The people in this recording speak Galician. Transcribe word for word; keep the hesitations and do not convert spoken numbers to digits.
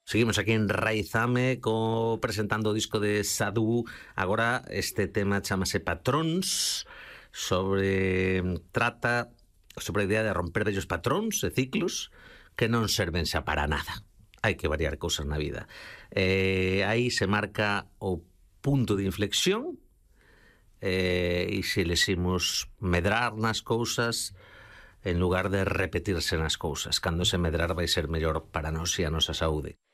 Seguimos aquí en Raizame co, presentando o disco de Sadhu. Agora este tema chamase Patróns, sobre trata sobre a idea de romper vellos patróns e ciclos que non serven xa para nada. Hai que variar cousas na vida. Eh, aí se marca o punto de inflexión, eh, e se leximos medrar nas cousas en lugar de repetirse nas cousas. Cando se medrar vai ser mellor para nós e a nosa saúde.